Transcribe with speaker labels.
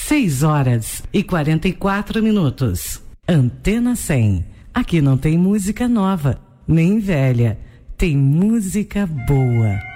Speaker 1: 6h44. Antena 100. Aqui não tem música nova, nem velha. Tem música boa.